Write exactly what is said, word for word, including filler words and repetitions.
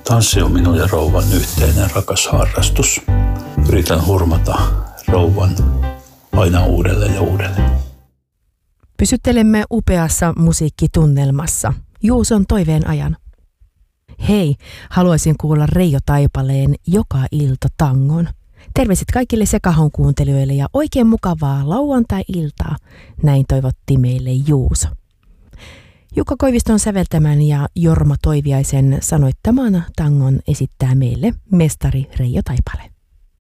Tanssi on minun ja rouvan yhteinen rakas harrastus. Yritän hurmata rouvan aina uudelleen ja uudelleen. Pysyttelemme upeassa musiikkitunnelmassa Juuson toiveen ajan. Hei, haluaisin kuulla Reijo Taipaleen Joka ilta tangon. Terveiset kaikille Sekahon kuuntelijoille ja oikein mukavaa lauantai-iltaa. Näin toivotti meille Juuso. Jukka Koiviston säveltämän ja Jorma Toiviaisen sanoittamana tangon esittää meille mestari Reijo Taipale.